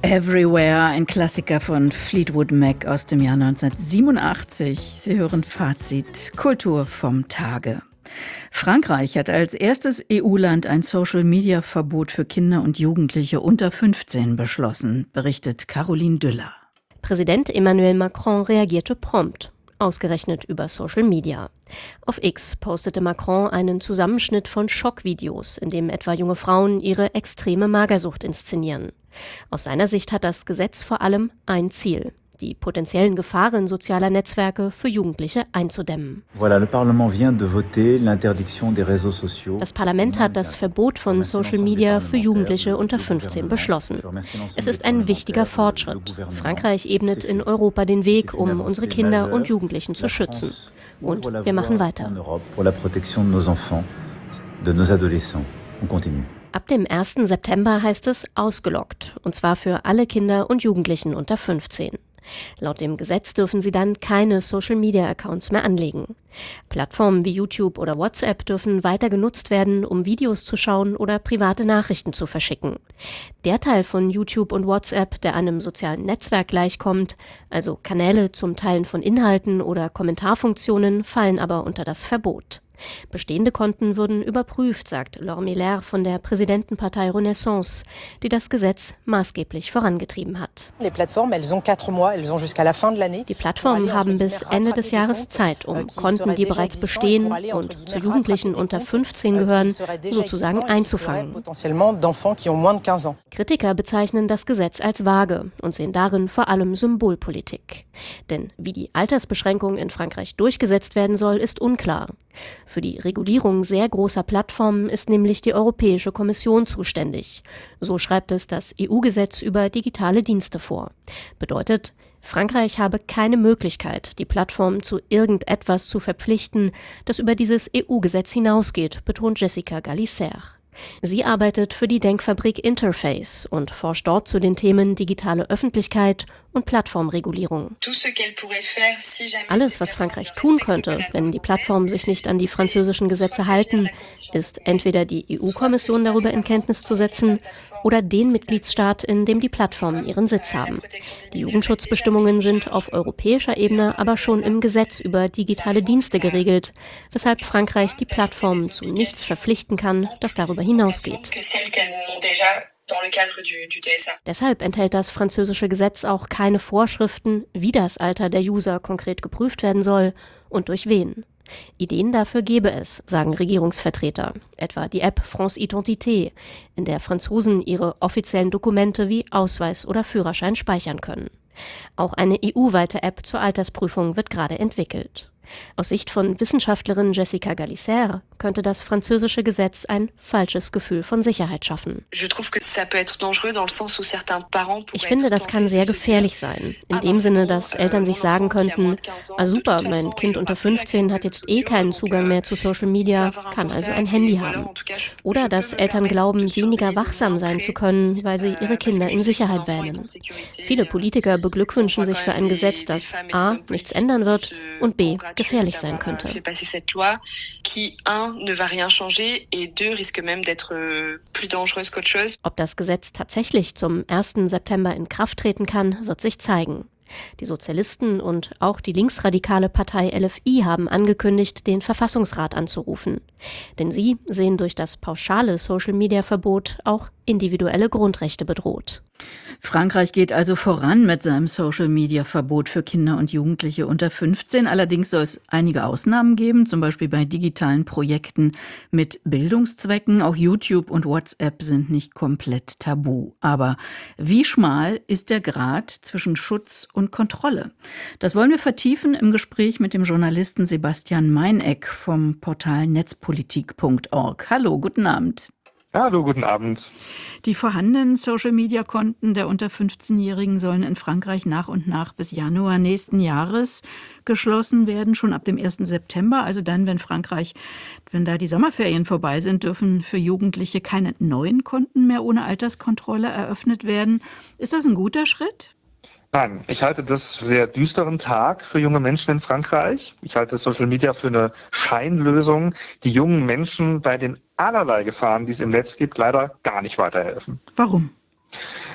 Everywhere, ein Klassiker von Fleetwood Mac aus dem Jahr 1987. Sie hören Fazit Kultur vom Tage. Frankreich hat als erstes EU-Land ein Social-Media-Verbot für Kinder und Jugendliche unter 15 beschlossen, berichtet Caroline Düller. Präsident Emmanuel Macron reagierte prompt, ausgerechnet über Social Media. Auf X postete Macron einen Zusammenschnitt von Schockvideos, in dem etwa junge Frauen ihre extreme Magersucht inszenieren. Aus seiner Sicht hat das Gesetz vor allem ein Ziel: die potenziellen Gefahren sozialer Netzwerke für Jugendliche einzudämmen. Das Parlament hat das Verbot von Social Media für Jugendliche unter 15 beschlossen. Es ist ein wichtiger Fortschritt. Frankreich ebnet in Europa den Weg, um unsere Kinder und Jugendlichen zu schützen. Und wir machen weiter. Ab dem 1. September heißt es ausgelockt, und zwar für alle Kinder und Jugendlichen unter 15. Laut dem Gesetz dürfen sie dann keine Social-Media-Accounts mehr anlegen. Plattformen wie YouTube oder WhatsApp dürfen weiter genutzt werden, um Videos zu schauen oder private Nachrichten zu verschicken. Der Teil von YouTube und WhatsApp, der einem sozialen Netzwerk gleichkommt, also Kanäle zum Teilen von Inhalten oder Kommentarfunktionen, fallen aber unter das Verbot. Bestehende Konten würden überprüft, sagt Laure Miller von der Präsidentenpartei Renaissance, die das Gesetz maßgeblich vorangetrieben hat. Die Plattformen haben bis Ende des Jahres Zeit, um Konten, die bereits bestehen und zu Jugendlichen unter 15 gehören, sozusagen einzufangen. Kritiker bezeichnen das Gesetz als vage und sehen darin vor allem Symbolpolitik. Denn wie die Altersbeschränkung in Frankreich durchgesetzt werden soll, ist unklar. Für die Regulierung sehr großer Plattformen ist nämlich die Europäische Kommission zuständig. So schreibt es das EU-Gesetz über digitale Dienste vor. Bedeutet, Frankreich habe keine Möglichkeit, die Plattformen zu irgendetwas zu verpflichten, das über dieses EU-Gesetz hinausgeht, betont Jessica Gallicer. Sie arbeitet für die Denkfabrik Interface und forscht dort zu den Themen digitale Öffentlichkeit und Plattformregulierung. Alles, was Frankreich tun könnte, wenn die Plattformen sich nicht an die französischen Gesetze halten, ist entweder die EU-Kommission darüber in Kenntnis zu setzen oder den Mitgliedstaat, in dem die Plattformen ihren Sitz haben. Die Jugendschutzbestimmungen sind auf europäischer Ebene aber schon im Gesetz über digitale Dienste geregelt, weshalb Frankreich die Plattformen zu nichts verpflichten kann, das darüber hinausgeht. Deshalb enthält das französische Gesetz auch keine Vorschriften, wie das Alter der User konkret geprüft werden soll und durch wen. Ideen dafür gäbe es, sagen Regierungsvertreter, etwa die App France Identité, in der Franzosen ihre offiziellen Dokumente wie Ausweis oder Führerschein speichern können. Auch eine EU-weite App zur Altersprüfung wird gerade entwickelt. Aus Sicht von Wissenschaftlerin Jessica Gallicer könnte das französische Gesetz ein falsches Gefühl von Sicherheit schaffen. Ich finde, das kann sehr gefährlich sein. In dem Sinne, dass Eltern sich sagen könnten, super, mein Kind unter 15 hat jetzt keinen Zugang mehr zu Social Media, kann also ein Handy haben. Oder dass Eltern glauben, weniger wachsam sein zu können, weil sie ihre Kinder in Sicherheit wähnen. Viele Politiker beglückwünschen sich für ein Gesetz, das a. nichts ändern wird und b. gefährlich sein könnte. Ob das Gesetz tatsächlich zum 1. September in Kraft treten kann, wird sich zeigen. Die Sozialisten und auch die linksradikale Partei LFI haben angekündigt, den Verfassungsrat anzurufen. Denn sie sehen durch das pauschale Social-Media-Verbot auch individuelle Grundrechte bedroht. Frankreich geht also voran mit seinem Social-Media-Verbot für Kinder und Jugendliche unter 15. Allerdings soll es einige Ausnahmen geben, zum Beispiel bei digitalen Projekten mit Bildungszwecken. Auch YouTube und WhatsApp sind nicht komplett tabu. Aber wie schmal ist der Grat zwischen Schutz und Kontrolle? Das wollen wir vertiefen im Gespräch mit dem Journalisten Sebastian Meineck vom Portal netzpolitik.org. Hallo, guten Abend. Hallo, guten Abend. Die vorhandenen Social-Media-Konten der unter 15-Jährigen sollen in Frankreich nach und nach bis Januar nächsten Jahres geschlossen werden, schon ab dem 1. September. Also dann, wenn da die Sommerferien vorbei sind, dürfen für Jugendliche keine neuen Konten mehr ohne Alterskontrolle eröffnet werden. Ist das ein guter Schritt? Nein, ich halte das für einen sehr düsteren Tag für junge Menschen in Frankreich. Ich halte Social Media für eine Scheinlösung, die jungen Menschen bei den allerlei Gefahren, die es im Netz gibt, leider gar nicht weiterhelfen. Warum?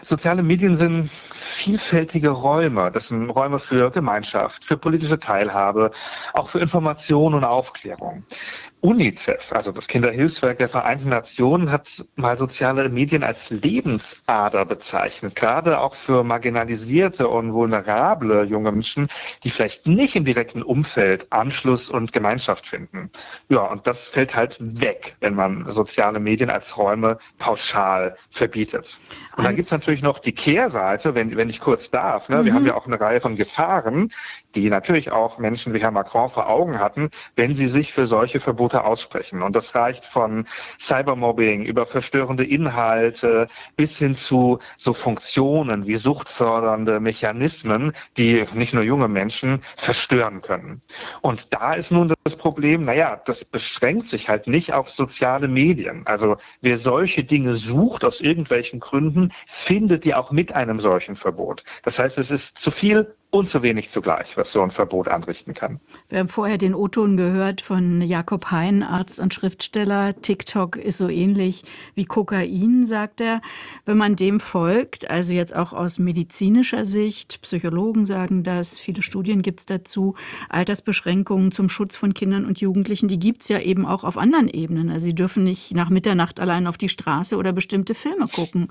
Soziale Medien sind vielfältige Räume. Das sind Räume für Gemeinschaft, für politische Teilhabe, auch für Information und Aufklärung. UNICEF, also das Kinderhilfswerk der Vereinten Nationen, hat mal soziale Medien als Lebensader bezeichnet, gerade auch für marginalisierte und vulnerable junge Menschen, die vielleicht nicht im direkten Umfeld Anschluss und Gemeinschaft finden. Ja, und das fällt halt weg, wenn man soziale Medien als Räume pauschal verbietet. Und dann gibt es natürlich noch die Kehrseite, wenn ich kurz darf. Ne? Wir haben ja auch eine Reihe von Gefahren, die natürlich auch Menschen wie Herr Macron vor Augen hatten, wenn sie sich für solche Verbote aussprechen. Und das reicht von Cybermobbing über verstörende Inhalte bis hin zu so Funktionen wie suchtfördernde Mechanismen, die nicht nur junge Menschen verstören können. Und da ist nun das Problem, das beschränkt sich halt nicht auf soziale Medien. Also wer solche Dinge sucht aus irgendwelchen Gründen, findet die auch mit einem solchen Verbot. Das heißt, es ist zu viel und zu wenig zugleich, was so ein Verbot anrichten kann. Wir haben vorher den O-Ton gehört von Jakob Hein, Arzt und Schriftsteller. TikTok ist so ähnlich wie Kokain, sagt er. Wenn man dem folgt, also jetzt auch aus medizinischer Sicht, Psychologen sagen das, viele Studien gibt es dazu, Altersbeschränkungen zum Schutz von Kindern und Jugendlichen, die gibt es ja eben auch auf anderen Ebenen. Also sie dürfen nicht nach Mitternacht allein auf die Straße oder bestimmte Filme gucken.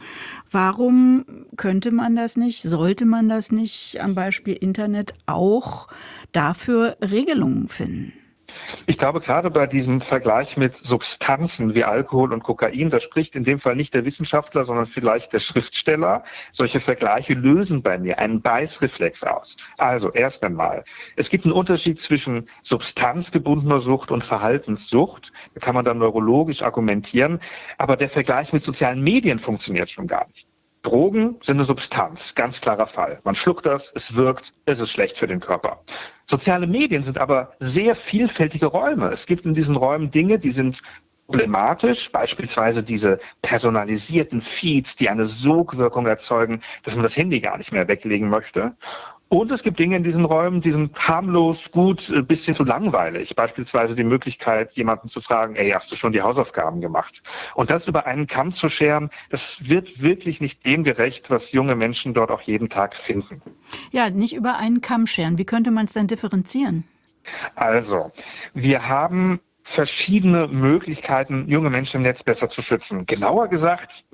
Warum könnte man das nicht, sollte man das nicht am Beispiel Internet auch dafür Regelungen finden? Ich glaube, gerade bei diesem Vergleich mit Substanzen wie Alkohol und Kokain, da spricht in dem Fall nicht der Wissenschaftler, sondern vielleicht der Schriftsteller. Solche Vergleiche lösen bei mir einen Beißreflex aus. Also erst einmal, es gibt einen Unterschied zwischen substanzgebundener Sucht und Verhaltenssucht. Da kann man dann neurologisch argumentieren. Aber der Vergleich mit sozialen Medien funktioniert schon gar nicht. Drogen sind eine Substanz, ganz klarer Fall. Man schluckt das, es wirkt, es ist schlecht für den Körper. Soziale Medien sind aber sehr vielfältige Räume. Es gibt in diesen Räumen Dinge, die sind problematisch, beispielsweise diese personalisierten Feeds, die eine Sogwirkung erzeugen, dass man das Handy gar nicht mehr weglegen möchte. Und es gibt Dinge in diesen Räumen, die sind harmlos, gut, bis hin zu langweilig. Beispielsweise die Möglichkeit, jemanden zu fragen, hast du schon die Hausaufgaben gemacht? Und das über einen Kamm zu scheren, das wird wirklich nicht dem gerecht, was junge Menschen dort auch jeden Tag finden. Ja, nicht über einen Kamm scheren. Wie könnte man es denn differenzieren? Also, wir haben verschiedene Möglichkeiten, junge Menschen im Netz besser zu schützen. Genauer gesagt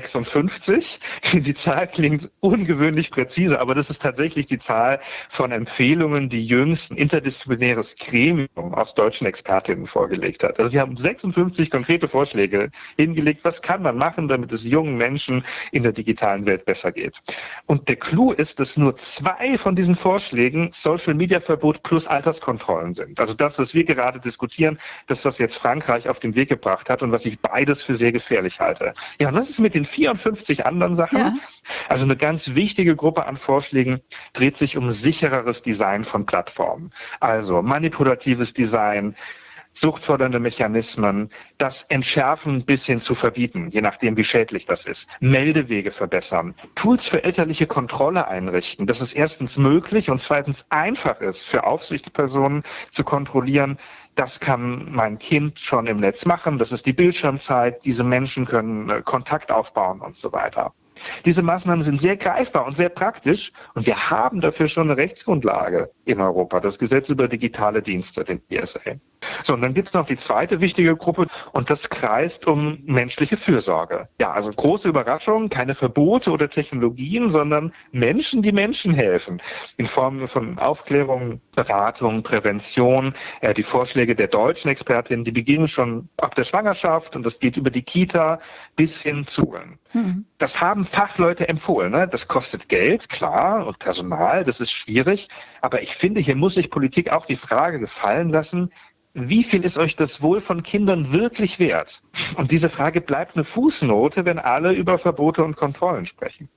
56. Die Zahl klingt ungewöhnlich präzise, aber das ist tatsächlich die Zahl von Empfehlungen, die jüngst ein interdisziplinäres Gremium aus deutschen Expertinnen vorgelegt hat. Also sie haben 56 konkrete Vorschläge hingelegt, was kann man machen, damit es jungen Menschen in der digitalen Welt besser geht. Und der Clou ist, dass nur 2 von diesen Vorschlägen Social-Media-Verbot plus Alterskontrollen sind. Also das, was wir gerade diskutieren, das, was jetzt Frankreich auf den Weg gebracht hat und was ich beides für sehr gefährlich halte. Ja, und was ist mit den 54 anderen Sachen? Ja. Also eine ganz wichtige Gruppe an Vorschlägen dreht sich um sichereres Design von Plattformen. Also manipulatives Design, suchtfördernde Mechanismen, das Entschärfen bis hin zu verbieten, je nachdem, wie schädlich das ist. Meldewege verbessern, Tools für elterliche Kontrolle einrichten, dass es erstens möglich und zweitens einfach ist, für Aufsichtspersonen zu kontrollieren, das kann mein Kind schon im Netz machen, das ist die Bildschirmzeit, diese Menschen können Kontakt aufbauen und so weiter. Diese Maßnahmen sind sehr greifbar und sehr praktisch und wir haben dafür schon eine Rechtsgrundlage in Europa, das Gesetz über digitale Dienste, den PSA. So, und dann gibt es noch die zweite wichtige Gruppe und das kreist um menschliche Fürsorge. Ja, also große Überraschung, keine Verbote oder Technologien, sondern Menschen, die Menschen helfen. In Form von Aufklärung, Beratung, Prävention. Die Vorschläge der deutschen Expertinnen, die beginnen schon ab der Schwangerschaft und das geht über die Kita bis hin zu Schulen. Das haben Fachleute empfohlen. Ne? Das kostet Geld, klar, und Personal, das ist schwierig. Aber ich finde, hier muss sich Politik auch die Frage gefallen lassen, wie viel ist euch das Wohl von Kindern wirklich wert? Und diese Frage bleibt eine Fußnote, wenn alle über Verbote und Kontrollen sprechen.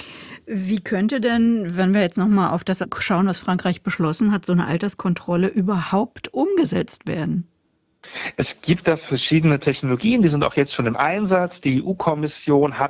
Wie könnte denn, wenn wir jetzt nochmal auf das schauen, was Frankreich beschlossen hat, so eine Alterskontrolle überhaupt umgesetzt werden? Es gibt da verschiedene Technologien, die sind auch jetzt schon im Einsatz. Die EU-Kommission hat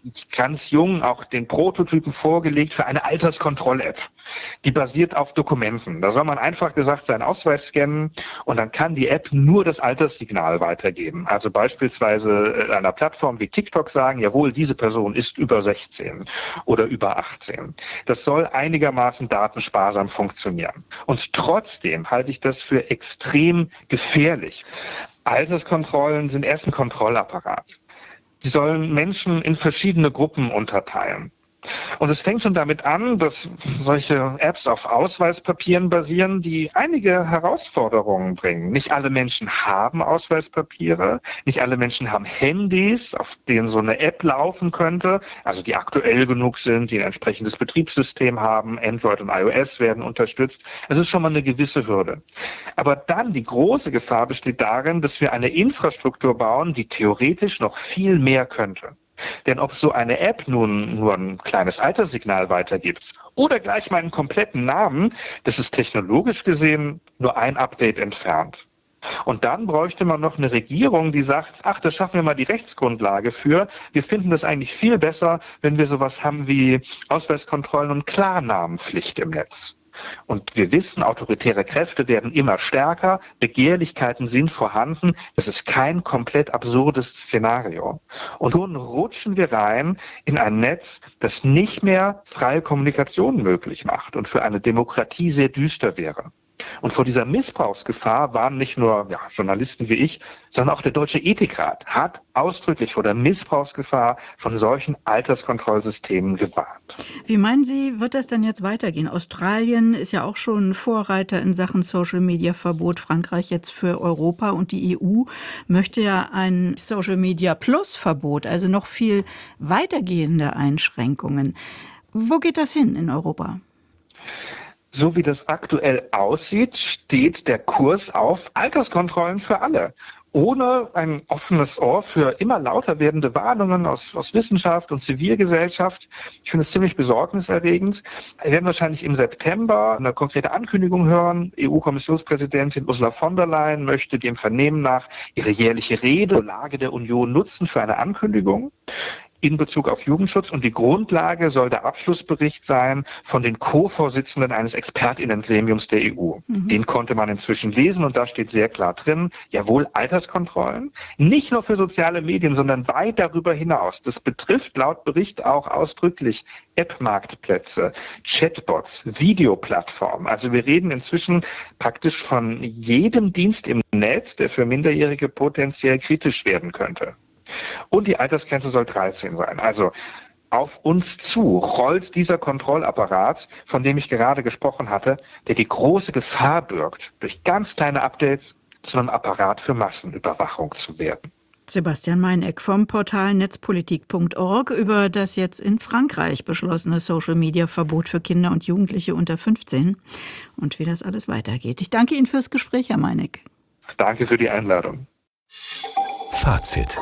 ganz jung auch den Prototypen vorgelegt für eine Alterskontroll-App. Die basiert auf Dokumenten. Da soll man einfach gesagt seinen Ausweis scannen und dann kann die App nur das Alterssignal weitergeben. Also beispielsweise einer Plattform wie TikTok sagen, jawohl, diese Person ist über 16 oder über 18. Das soll einigermaßen datensparsam funktionieren. Und trotzdem halte ich das für extrem gefährlich. Alterskontrollen sind erst ein Kontrollapparat. Sie sollen Menschen in verschiedene Gruppen unterteilen. Und es fängt schon damit an, dass solche Apps auf Ausweispapieren basieren, die einige Herausforderungen bringen. Nicht alle Menschen haben Ausweispapiere, nicht alle Menschen haben Handys, auf denen so eine App laufen könnte, also die aktuell genug sind, die ein entsprechendes Betriebssystem haben, Android und iOS werden unterstützt. Es ist schon mal eine gewisse Hürde. Aber dann die große Gefahr besteht darin, dass wir eine Infrastruktur bauen, die theoretisch noch viel mehr könnte. Denn ob so eine App nun nur ein kleines Alterssignal weitergibt oder gleich meinen kompletten Namen, das ist technologisch gesehen nur ein Update entfernt. Und dann bräuchte man noch eine Regierung, die sagt, ach, da schaffen wir mal die Rechtsgrundlage für. Wir finden das eigentlich viel besser, wenn wir sowas haben wie Ausweiskontrollen und Klarnamenpflicht im Netz. Und wir wissen, autoritäre Kräfte werden immer stärker, Begehrlichkeiten sind vorhanden. Das ist kein komplett absurdes Szenario. Und nun rutschen wir rein in ein Netz, das nicht mehr freie Kommunikation möglich macht und für eine Demokratie sehr düster wäre. Und vor dieser Missbrauchsgefahr waren nicht nur Journalisten wie ich, sondern auch der Deutsche Ethikrat hat ausdrücklich vor der Missbrauchsgefahr von solchen Alterskontrollsystemen gewarnt. Wie meinen Sie, wird das denn jetzt weitergehen? Australien ist ja auch schon Vorreiter in Sachen Social-Media-Verbot. Frankreich jetzt für Europa und die EU möchte ja ein Social-Media-Plus-Verbot, also noch viel weitergehende Einschränkungen. Wo geht das hin in Europa? So wie das aktuell aussieht, steht der Kurs auf Alterskontrollen für alle. Ohne ein offenes Ohr für immer lauter werdende Warnungen aus Wissenschaft und Zivilgesellschaft. Ich finde es ziemlich besorgniserregend. Wir werden wahrscheinlich im September eine konkrete Ankündigung hören. EU-Kommissionspräsidentin Ursula von der Leyen möchte dem Vernehmen nach ihre jährliche Rede zur Lage der Union nutzen für eine Ankündigung in Bezug auf Jugendschutz. Und die Grundlage soll der Abschlussbericht sein von den Co-Vorsitzenden eines ExpertInnengremiums der EU. Den konnte man inzwischen lesen und da steht sehr klar drin, jawohl, Alterskontrollen, nicht nur für soziale Medien, sondern weit darüber hinaus. Das betrifft laut Bericht auch ausdrücklich App-Marktplätze, Chatbots, Videoplattformen. Also wir reden inzwischen praktisch von jedem Dienst im Netz, der für Minderjährige potenziell kritisch werden könnte. Und die Altersgrenze soll 13 sein. Also auf uns zu rollt dieser Kontrollapparat, von dem ich gerade gesprochen hatte, der die große Gefahr birgt, durch ganz kleine Updates zu einem Apparat für Massenüberwachung zu werden. Sebastian Meineck vom Portal netzpolitik.org über das jetzt in Frankreich beschlossene Social-Media-Verbot für Kinder und Jugendliche unter 15 und wie das alles weitergeht. Ich danke Ihnen fürs Gespräch, Herr Meineck. Danke für die Einladung. Fazit.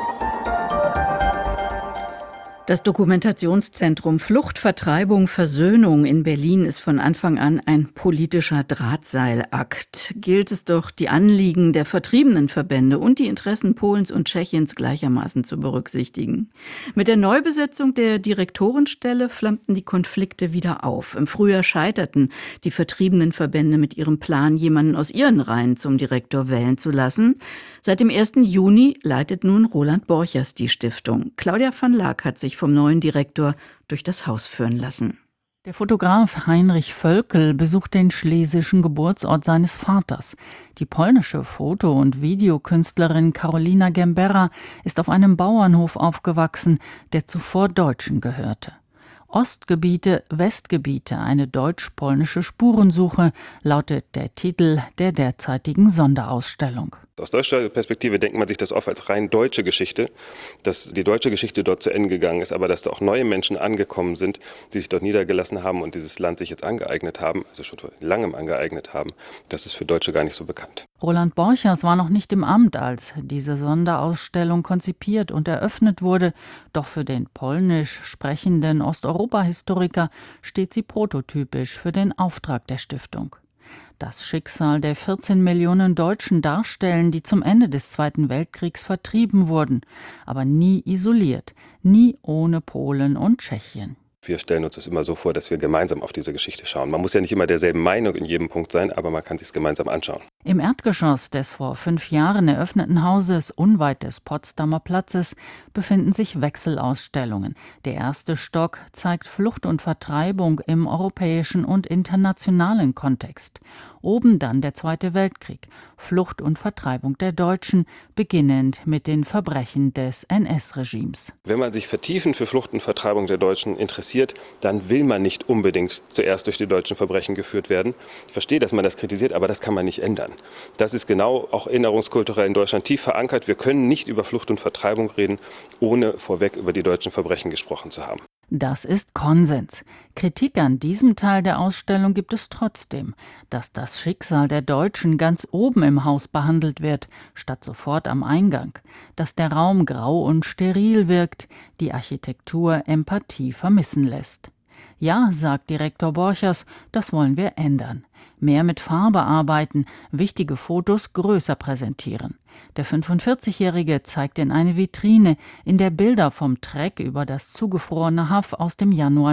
Das Dokumentationszentrum Flucht, Vertreibung, Versöhnung in Berlin ist von Anfang an ein politischer Drahtseilakt. Gilt es doch, die Anliegen der vertriebenen Verbände und die Interessen Polens und Tschechiens gleichermaßen zu berücksichtigen. Mit der Neubesetzung der Direktorenstelle flammten die Konflikte wieder auf. Im Frühjahr scheiterten die vertriebenen Verbände mit ihrem Plan, jemanden aus ihren Reihen zum Direktor wählen zu lassen. Seit dem 1. Juni leitet nun Roland Borchers die Stiftung. Claudia van Laak hat sich vom neuen Direktor durch das Haus führen lassen. Der Fotograf Heinrich Völkel besucht den schlesischen Geburtsort seines Vaters. Die polnische Foto- und Videokünstlerin Karolina Gembera ist auf einem Bauernhof aufgewachsen, der zuvor Deutschen gehörte. Ostgebiete, Westgebiete, eine deutsch-polnische Spurensuche, lautet der Titel der derzeitigen Sonderausstellung. Aus deutscher Perspektive denkt man sich das oft als rein deutsche Geschichte, dass die deutsche Geschichte dort zu Ende gegangen ist, aber dass da auch neue Menschen angekommen sind, die sich dort niedergelassen haben und dieses Land sich jetzt angeeignet haben, also schon vor langem angeeignet haben, das ist für Deutsche gar nicht so bekannt. Roland Borchers war noch nicht im Amt, als diese Sonderausstellung konzipiert und eröffnet wurde, doch für den polnisch sprechenden Osteuropa-Historiker steht sie prototypisch für den Auftrag der Stiftung. das Schicksal der 14 Millionen Deutschen darstellen, die zum Ende des Zweiten Weltkriegs vertrieben wurden, aber nie isoliert, nie ohne Polen und Tschechien. Wir stellen uns das immer so vor, dass wir gemeinsam auf diese Geschichte schauen. Man muss ja nicht immer derselben Meinung in jedem Punkt sein, aber man kann sich es gemeinsam anschauen. Im Erdgeschoss des vor 5 Jahren eröffneten Hauses unweit des Potsdamer Platzes befinden sich Wechselausstellungen. Der erste Stock zeigt Flucht und Vertreibung im europäischen und internationalen Kontext. Oben dann der Zweite Weltkrieg, Flucht und Vertreibung der Deutschen, beginnend mit den Verbrechen des NS-Regimes. Wenn man sich vertiefend für Flucht und Vertreibung der Deutschen interessiert, dann will man nicht unbedingt zuerst durch die deutschen Verbrechen geführt werden. Ich verstehe, dass man das kritisiert, aber das kann man nicht ändern. Das ist genau auch erinnerungskulturell in Deutschland tief verankert. Wir können nicht über Flucht und Vertreibung reden, ohne vorweg über die deutschen Verbrechen gesprochen zu haben. Das ist Konsens. Kritik an diesem Teil der Ausstellung gibt es trotzdem, dass das Schicksal der Deutschen ganz oben im Haus behandelt wird, statt sofort am Eingang, dass der Raum grau und steril wirkt, die Architektur Empathie vermissen lässt. Ja, sagt Direktor Borchers, das wollen wir ändern. Mehr mit Farbe arbeiten, wichtige Fotos größer präsentieren. Der 45-Jährige zeigt in eine Vitrine, in der Bilder vom Treck über das zugefrorene Haff aus dem Januar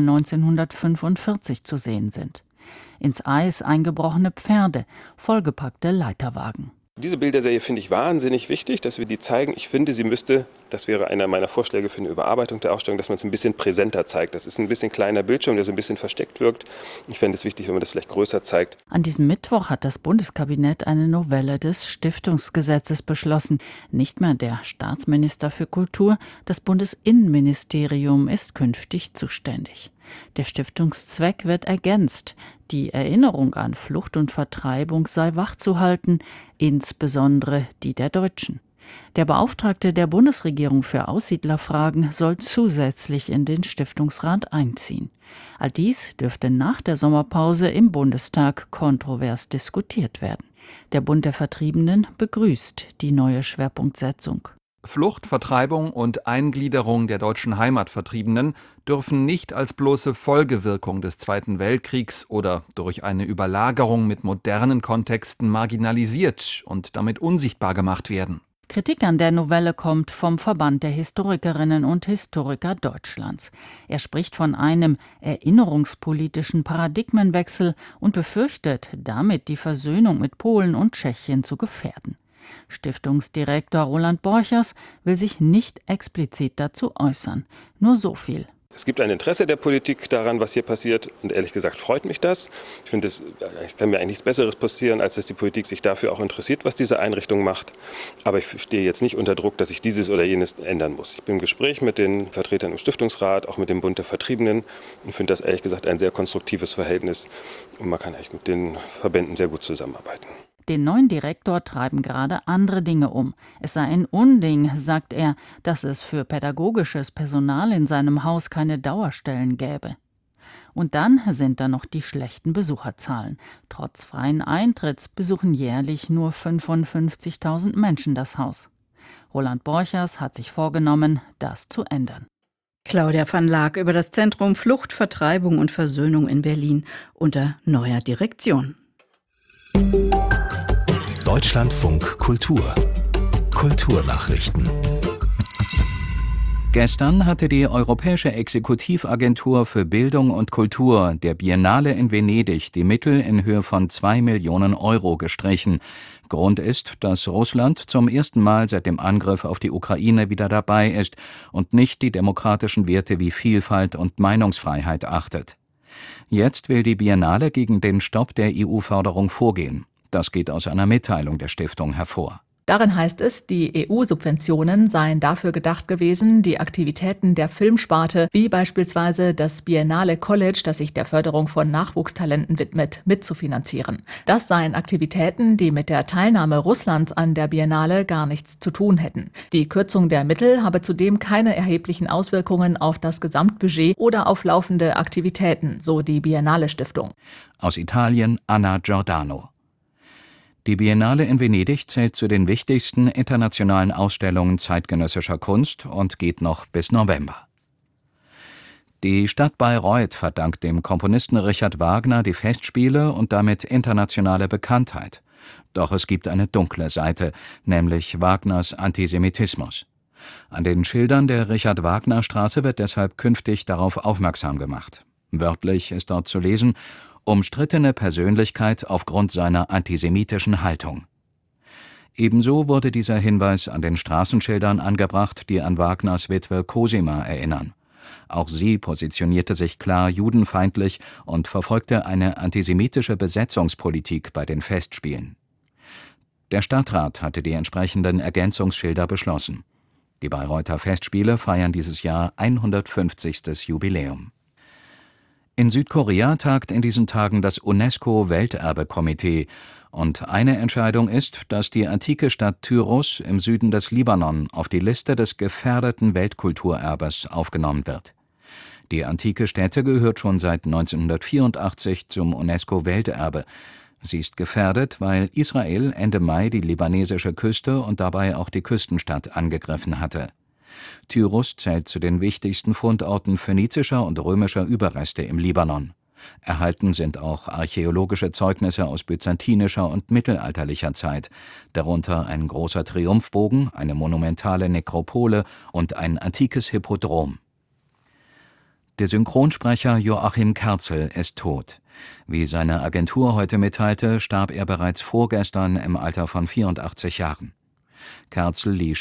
1945 zu sehen sind. Ins Eis eingebrochene Pferde, vollgepackte Leiterwagen. Diese Bilderserie finde ich wahnsinnig wichtig, dass wir die zeigen. Ich finde, sie müsste, das wäre einer meiner Vorschläge für eine Überarbeitung der Ausstellung, dass man es ein bisschen präsenter zeigt. Das ist ein bisschen kleiner Bildschirm, der so ein bisschen versteckt wirkt. Ich fände es wichtig, wenn man das vielleicht größer zeigt. An diesem Mittwoch hat das Bundeskabinett eine Novelle des Stiftungsgesetzes beschlossen. Nicht mehr der Staatsminister für Kultur, das Bundesinnenministerium ist künftig zuständig. Der Stiftungszweck wird ergänzt. Die Erinnerung an Flucht und Vertreibung sei wachzuhalten, insbesondere die der Deutschen. Der Beauftragte der Bundesregierung für Aussiedlerfragen soll zusätzlich in den Stiftungsrat einziehen. All dies dürfte nach der Sommerpause im Bundestag kontrovers diskutiert werden. Der Bund der Vertriebenen begrüßt die neue Schwerpunktsetzung. Flucht, Vertreibung und Eingliederung der deutschen Heimatvertriebenen dürfen nicht als bloße Folgewirkung des Zweiten Weltkriegs oder durch eine Überlagerung mit modernen Kontexten marginalisiert und damit unsichtbar gemacht werden. Kritik an der Novelle kommt vom Verband der Historikerinnen und Historiker Deutschlands. Er spricht von einem erinnerungspolitischen Paradigmenwechsel und befürchtet, damit die Versöhnung mit Polen und Tschechien zu gefährden. Stiftungsdirektor Roland Borchers will sich nicht explizit dazu äußern. Nur so viel. Es gibt ein Interesse der Politik daran, was hier passiert. Und ehrlich gesagt freut mich das. Ich finde, es kann mir eigentlich nichts Besseres passieren, als dass die Politik sich dafür auch interessiert, was diese Einrichtung macht. Aber ich stehe jetzt nicht unter Druck, dass ich dieses oder jenes ändern muss. Ich bin im Gespräch mit den Vertretern im Stiftungsrat, auch mit dem Bund der Vertriebenen und finde das ehrlich gesagt ein sehr konstruktives Verhältnis. Und man kann eigentlich mit den Verbänden sehr gut zusammenarbeiten. Den neuen Direktor treiben gerade andere Dinge um. Es sei ein Unding, sagt er, dass es für pädagogisches Personal in seinem Haus keine Dauerstellen gäbe. Und dann sind da noch die schlechten Besucherzahlen. Trotz freien Eintritts besuchen jährlich nur 55.000 Menschen das Haus. Roland Borchers hat sich vorgenommen, das zu ändern. Claudia van Laak über das Zentrum Flucht, Vertreibung und Versöhnung in Berlin unter neuer Direktion. Deutschlandfunk Kultur. Kulturnachrichten. Gestern hatte die Europäische Exekutivagentur für Bildung und Kultur der Biennale in Venedig die Mittel in Höhe von 2 Millionen Euro gestrichen. Grund ist, dass Russland zum ersten Mal seit dem Angriff auf die Ukraine wieder dabei ist und nicht die demokratischen Werte wie Vielfalt und Meinungsfreiheit achtet. Jetzt will die Biennale gegen den Stopp der EU-Förderung vorgehen. Das geht aus einer Mitteilung der Stiftung hervor. Darin heißt es, die EU-Subventionen seien dafür gedacht gewesen, die Aktivitäten der Filmsparte, wie beispielsweise das Biennale College, das sich der Förderung von Nachwuchstalenten widmet, mitzufinanzieren. Das seien Aktivitäten, die mit der Teilnahme Russlands an der Biennale gar nichts zu tun hätten. Die Kürzung der Mittel habe zudem keine erheblichen Auswirkungen auf das Gesamtbudget oder auf laufende Aktivitäten, so die Biennale Stiftung. Aus Italien Anna Giordano. Die Biennale in Venedig zählt zu den wichtigsten internationalen Ausstellungen zeitgenössischer Kunst und geht noch bis November. Die Stadt Bayreuth verdankt dem Komponisten Richard Wagner die Festspiele und damit internationale Bekanntheit. Doch es gibt eine dunkle Seite, nämlich Wagners Antisemitismus. An den Schildern der Richard-Wagner-Straße wird deshalb künftig darauf aufmerksam gemacht. Wörtlich ist dort zu lesen: umstrittene Persönlichkeit aufgrund seiner antisemitischen Haltung. Ebenso wurde dieser Hinweis an den Straßenschildern angebracht, die an Wagners Witwe Cosima erinnern. Auch sie positionierte sich klar judenfeindlich und verfolgte eine antisemitische Besetzungspolitik bei den Festspielen. Der Stadtrat hatte die entsprechenden Ergänzungsschilder beschlossen. Die Bayreuther Festspiele feiern dieses Jahr 150. Jubiläum. In Südkorea tagt in diesen Tagen das UNESCO-Welterbekomitee. Und eine Entscheidung ist, dass die antike Stadt Tyros im Süden des Libanon auf die Liste des gefährdeten Weltkulturerbes aufgenommen wird. Die antike Stätte gehört schon seit 1984 zum UNESCO-Welterbe. Sie ist gefährdet, weil Israel Ende Mai die libanesische Küste und dabei auch die Küstenstadt angegriffen hatte. Tyros zählt zu den wichtigsten Fundorten phönizischer und römischer Überreste im Libanon. Erhalten sind auch archäologische Zeugnisse aus byzantinischer und mittelalterlicher Zeit, darunter ein großer Triumphbogen, eine monumentale Nekropole und ein antikes Hippodrom. Der Synchronsprecher Joachim Kerzel ist tot. Wie seine Agentur heute mitteilte, starb er bereits vorgestern im Alter von 84 Jahren. Kerzel lieh